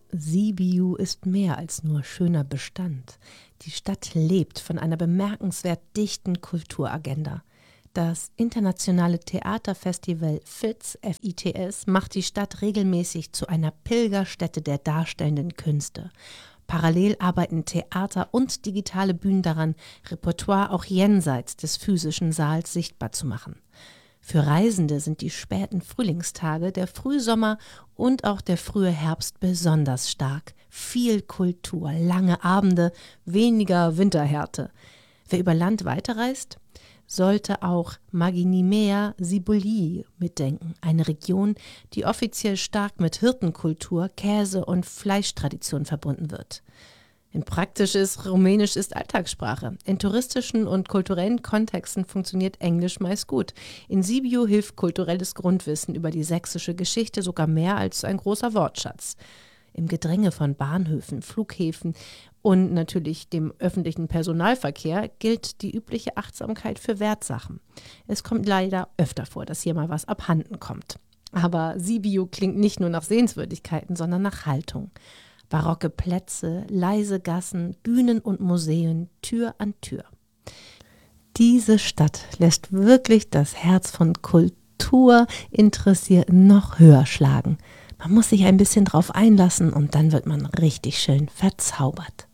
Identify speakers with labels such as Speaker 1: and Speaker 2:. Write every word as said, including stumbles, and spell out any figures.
Speaker 1: Sibiu ist mehr als nur schöner Bestand. Die Stadt lebt von einer bemerkenswert dichten Kulturagenda. Das internationale Theaterfestival FITS, F I T S, macht die Stadt regelmäßig zu einer Pilgerstätte der darstellenden Künste. Parallel arbeiten Theater und digitale Bühnen daran, Repertoire auch jenseits des physischen Saals sichtbar zu machen. Für Reisende sind die späten Frühlingstage, der Frühsommer und auch der frühe Herbst besonders stark. Viel Kultur, lange Abende, weniger Winterhärte. Wer über Land weiterreist, sollte auch Maginimea Sibuli mitdenken, eine Region, die offiziell stark mit Hirtenkultur, Käse- und Fleischtradition verbunden wird. In praktisches Rumänisch ist Alltagssprache. In touristischen und kulturellen Kontexten funktioniert Englisch meist gut. In Sibiu hilft kulturelles Grundwissen über die sächsische Geschichte sogar mehr als ein großer Wortschatz. Im Gedränge von Bahnhöfen, Flughäfen und natürlich dem öffentlichen Personalverkehr gilt die übliche Achtsamkeit für Wertsachen. Es kommt leider öfter vor, dass hier mal was abhanden kommt. Aber Sibiu klingt nicht nur nach Sehenswürdigkeiten, sondern nach Haltung. Barocke Plätze, leise Gassen, Bühnen und Museen, Tür an Tür. Diese Stadt lässt wirklich das Herz von Kulturinteressierten noch höher schlagen. Man muss sich ein bisschen drauf einlassen und dann wird man richtig schön verzaubert.